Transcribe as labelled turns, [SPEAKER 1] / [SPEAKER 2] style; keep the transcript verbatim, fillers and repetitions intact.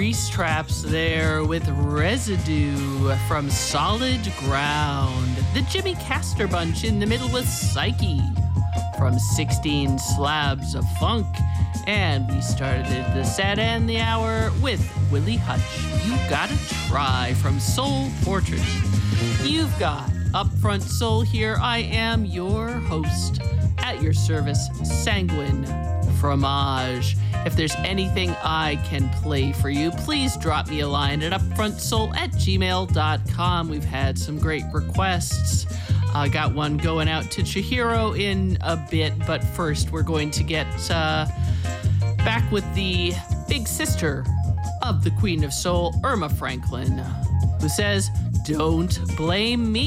[SPEAKER 1] Grease Traps there with Residue from Solid Ground. The Jimmy Castor Bunch in the middle with Psyche from sixteen Slabs of Funk. And we started the set and the hour with Willie Hutch. You Gotta Try from Soul Portrait. You've got Upfront Soul here. I am your host, at your service, Sanguine Fromage. If there's anything I can play for you, please drop me a line at upfrontsoul at gmail dot com. We've had some great requests. I uh, got one going out to Chihiro in a bit, but first we're going to get uh, back with the big sister of the Queen of Soul, Irma Franklin, who says, "Don't blame me."